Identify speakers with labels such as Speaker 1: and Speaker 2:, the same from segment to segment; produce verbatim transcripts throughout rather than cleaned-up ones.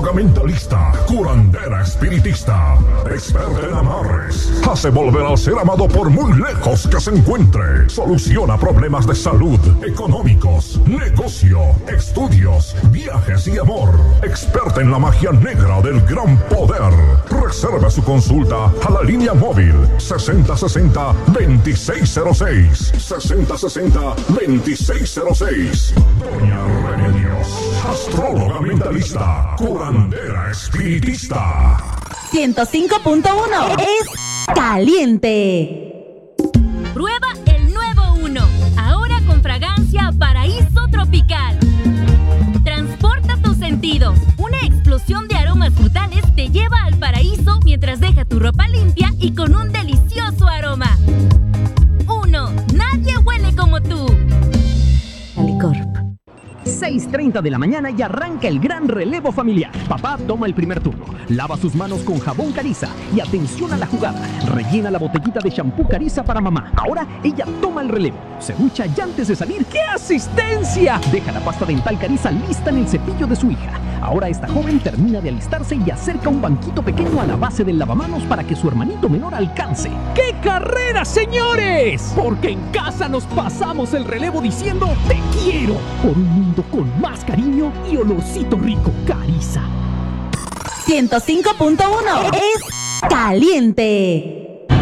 Speaker 1: astróloga mentalista, curandera espiritista, experta en amarres, hace volver al ser amado por muy lejos que se encuentre, soluciona problemas de salud, económicos, negocio, estudios, viajes y amor, experta en la magia negra del gran poder. Reserve su consulta a la línea móvil sesenta sesenta veintiséis cero seis, sesenta sesenta veintiséis cero seis. Doña Remedios, astróloga mentalista, curandera espiritista.
Speaker 2: ciento cinco punto uno es caliente.
Speaker 3: Prueba el nuevo Uno, ahora con fragancia Paraíso Tropical. Transporta tus sentidos. Una explosión de aromas frutales te lleva al paraíso mientras deja tu ropa limpia y con un delicioso aroma. Uno, nadie huele como tú.
Speaker 2: Alicorp.
Speaker 4: seis treinta de la mañana y arranca el gran relevo familiar. Papá toma el primer turno, lava sus manos con jabón Cariza y atención a la jugada. Rellena la botellita de shampoo Cariza para mamá. Ahora ella toma el relevo. Se ducha y antes de salir, ¡qué asistencia! Deja la pasta dental Cariza lista en el cepillo de su hija. Ahora esta joven termina de alistarse y acerca un banquito pequeño a la base del lavamanos para que su hermanito menor alcance. ¡Qué carrera, señores! Porque en casa nos pasamos el relevo diciendo te quiero por un mundo con más cariño y olorcito rico. Cariza.
Speaker 2: ciento cinco punto uno es caliente.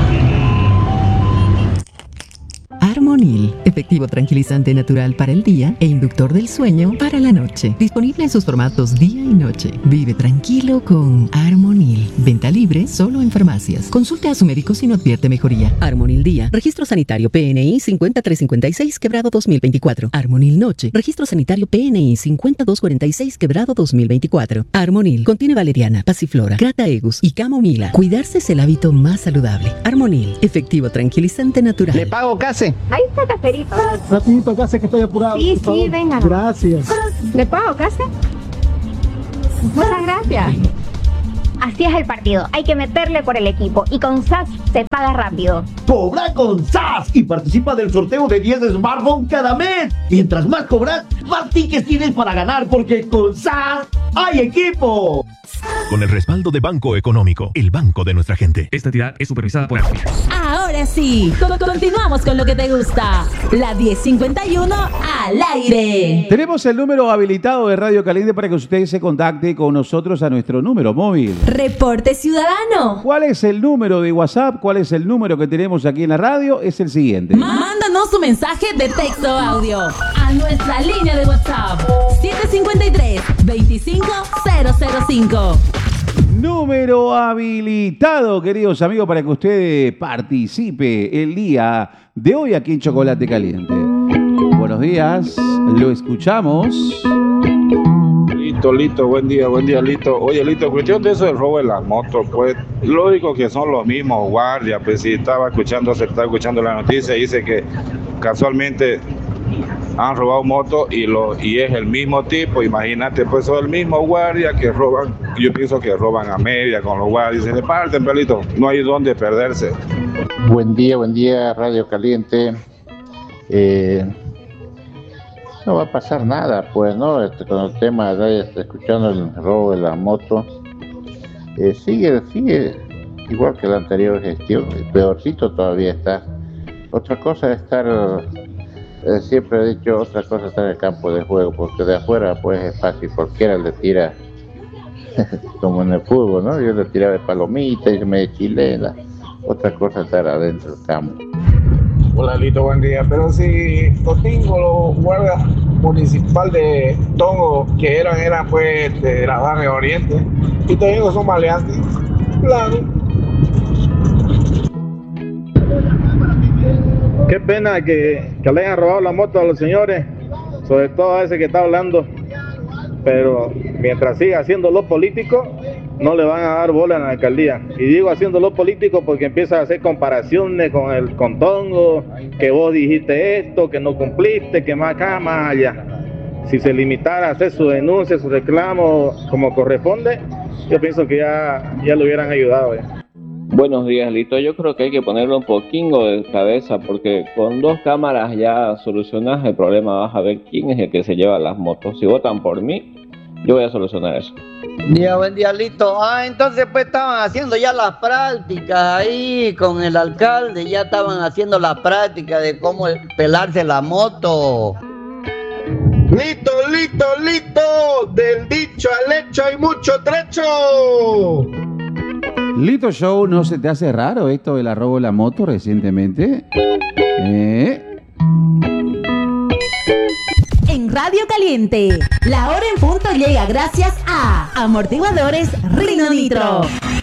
Speaker 5: Armonil, efectivo tranquilizante natural para el día e inductor del sueño para la noche. Disponible en sus formatos día y noche. Vive tranquilo con Armonil. Venta libre solo en farmacias. Consulte a su médico si no advierte mejoría. Armonil Día. Registro sanitario P N I cinco tres cinco seis quebrado dos mil veinticuatro. Armonil Noche. Registro sanitario P N I cinco dos cuatro seis quebrado dos mil veinticuatro. Armonil contiene valeriana, pasiflora, crataegus y camomila. Cuidarse es el hábito más saludable. Armonil, efectivo tranquilizante natural.
Speaker 6: Le pago case.
Speaker 7: Ahí está Caserito.
Speaker 6: Rapidito, case, que estoy apurado.
Speaker 7: Sí, sí, venga.
Speaker 6: Gracias.
Speaker 7: ¿Le pago case? Muchas gracias. Así es el partido, hay que meterle por el equipo y con S A S se paga rápido.
Speaker 8: Cobra con S A S y participa del sorteo de diez smartphones cada mes. Mientras más cobras, más tickets tienes para ganar porque con S A S hay equipo.
Speaker 9: Con el respaldo de Banco Económico, el banco de nuestra gente.
Speaker 10: Esta entidad es supervisada por AFPI.
Speaker 2: Ahora sí, con- continuamos con lo que te gusta. La diez cincuenta y uno al aire.
Speaker 11: Tenemos el número habilitado de Radio Caliente para que usted se contacte con nosotros a nuestro número móvil.
Speaker 2: Reporte ciudadano.
Speaker 11: ¿Cuál es el número de WhatsApp? ¿Cuál es el número que tenemos aquí en la radio? Es el siguiente.
Speaker 2: Mándanos tu mensaje de texto o audio a nuestra línea de WhatsApp siete cinco tres, veinticinco cero cero cinco.
Speaker 11: Número habilitado, queridos amigos, para que usted participe el día de hoy aquí en Chocolate Caliente. Buenos días, lo escuchamos.
Speaker 12: Lito, Lito, buen día, buen día, Lito. Oye, Lito, cuestión de eso del robo de las motos, pues, lógico que son los mismos guardias, pues, si estaba escuchando, se estaba escuchando la noticia, dice que casualmente han robado motos y, lo, y es el mismo tipo, imagínate, pues, son el mismo guardia que roban, yo pienso que roban a media con los guardias, se le parten, pelito, no hay dónde perderse.
Speaker 13: Buen día, buen día, Radio Caliente. Eh... No va a pasar nada, pues, ¿no? Este, con el tema de este, escuchando el robo de las motos, eh, sigue, sigue igual que la anterior gestión, peorcito todavía está. Otra cosa es estar, eh, siempre he dicho, otra cosa es estar en el campo de juego, porque de afuera, pues, es fácil, cualquiera le tira, como en el fútbol, ¿no? Yo le tiraba de palomita y se me de chilena. Otra cosa es estar adentro del campo.
Speaker 12: Hola, Lito, buen día. Pero si Totingo, los guardias municipal de Tongo, que eran, eran pues de la barrio Oriente, y Totingo son maleantes, claro.
Speaker 14: Qué pena que, que le hayan robado la moto a los señores, sobre todo a ese que está hablando, pero mientras siga haciéndolo político, no le van a dar bola en la alcaldía. Y digo haciéndolo político porque empieza a hacer comparaciones con el con Tongo, que vos dijiste esto, que no cumpliste, que más acá, más allá. Si se limitara a hacer su denuncia, su reclamo como corresponde, yo pienso que ya, ya lo hubieran ayudado. Ya.
Speaker 15: Buenos días, Lito. Yo creo que hay que ponerle un poquingo de cabeza porque con dos cámaras ya solucionás el problema. Vas a ver quién es el que se lleva las motos. Si votan por mí, Yo voy a solucionar eso.
Speaker 10: Día, buen día, Lito. Ah, entonces pues estaban haciendo ya las prácticas ahí con el alcalde, ya estaban haciendo la práctica de cómo pelarse la moto.
Speaker 16: Lito, Lito, Lito, del dicho al hecho hay mucho trecho.
Speaker 11: Lito Show, ¿no se te hace raro esto del arrobo de la moto recientemente? ¿Eh?
Speaker 2: En Radio Caliente, la hora en punto llega gracias a Amortiguadores Rino Nitro.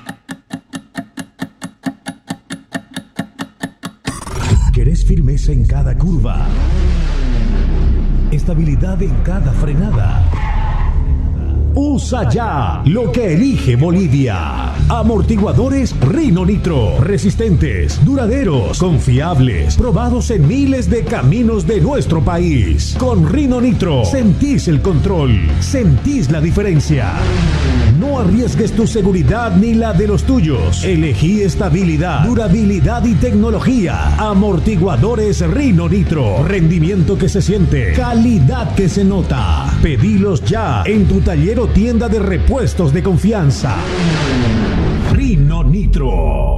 Speaker 1: ¿Querés firmeza en cada curva? Estabilidad en cada frenada. Usa ya lo que elige Bolivia. Amortiguadores Rino Nitro. Resistentes, duraderos, confiables, probados en miles de caminos de nuestro país. Con Rino Nitro sentís el control, sentís la diferencia. No arriesgues tu seguridad ni la de los tuyos. Elegí estabilidad, durabilidad y tecnología. Amortiguadores Rino Nitro. Rendimiento que se siente, calidad que se nota. Pedilos ya en tu taller o tienda de repuestos de confianza. Rino Nitro.